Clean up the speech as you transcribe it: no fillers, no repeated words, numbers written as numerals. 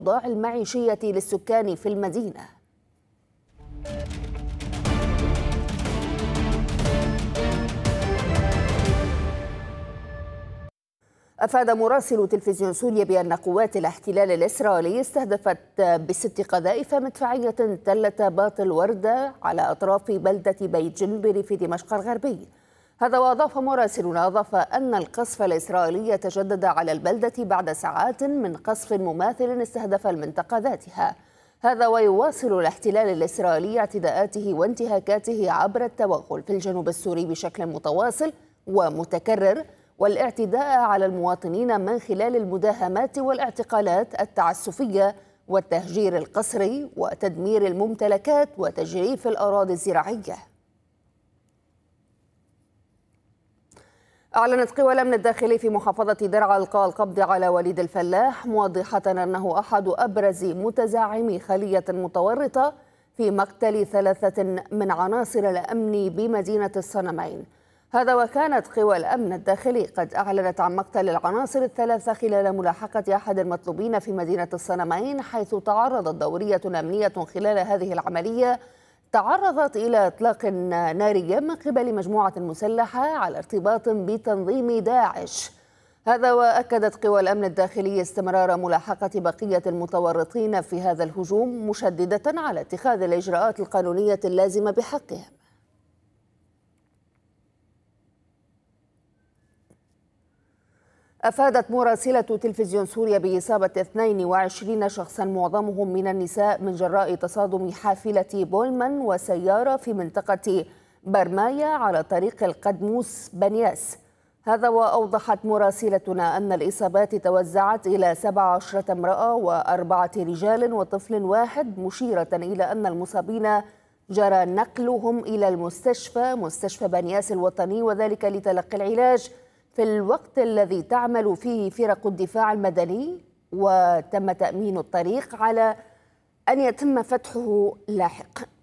الأوضاع المعيشية للسكان في المدينة. أفاد مراسل تلفزيون سوريا بأن قوات الاحتلال الإسرائيلي استهدفت ب6 قذائف مدفعية تلة باطل وردة على أطراف بلدة بيت جن بريف دمشق الغربي. هذا وأضاف مراسل أن القصف الإسرائيلي تجدد على البلدة بعد ساعات من قصف مماثل استهدف المنطقة ذاتها. هذا ويواصل الاحتلال الإسرائيلي اعتداءاته وانتهاكاته عبر التوغل في الجنوب السوري بشكل متواصل ومتكرر، والاعتداء على المواطنين من خلال المداهمات والاعتقالات التعسفية والتهجير القسري وتدمير الممتلكات وتجريف الأراضي الزراعية. أعلنت قوى الأمن الداخلي في محافظة درعا إلقاء القبض على وليد الفلاح، موضحة أنه أحد أبرز متزعمي خلية متورطة في مقتل 3 من عناصر الأمن بمدينة الصنمين. هذا وكانت قوى الأمن الداخلي قد أعلنت عن مقتل العناصر 3 خلال ملاحقة أحد المطلوبين في مدينة الصنمين، حيث تعرضت دورية أمنية خلال هذه العملية تعرضت إلى إطلاق ناري من قبل مجموعة مسلحة على ارتباط بتنظيم داعش. هذا وأكدت قوى الأمن الداخلي استمرار ملاحقة بقية المتورطين في هذا الهجوم، مشددة على اتخاذ الإجراءات القانونية اللازمة بحقهم. أفادت مراسلة تلفزيون سوريا بإصابة 22 شخصا معظمهم من النساء من جراء تصادم حافلة بولمان وسيارة في منطقة برماية على طريق القدموس بنياس. هذا وأوضحت مراسلتنا أن الإصابات توزعت إلى 17 امرأة و4 رجال وطفل واحد، مشيرة إلى أن المصابين جرى نقلهم إلى مستشفى بنياس الوطني، وذلك لتلقي العلاج في الوقت الذي تعمل فيه فرق الدفاع المدني، وتم تأمين الطريق على أن يتم فتحه لاحقا.